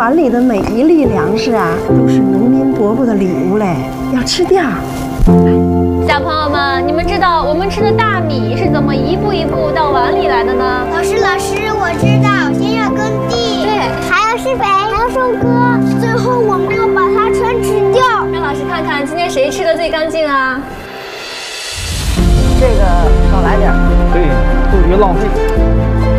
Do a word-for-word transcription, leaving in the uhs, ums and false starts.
碗里的每一粒粮食啊，都是农民伯伯的礼物嘞，要吃掉。 小朋友们，你们知道我们吃的大米是怎么一步一步到碗里来的呢？ 老师，老师，我知道，先要耕地， 对， 还要施肥，还要收割，最后我们要把它全吃掉。 让老师看看今天谁吃的最干净啊？ 这个少来点， 对，多余浪费。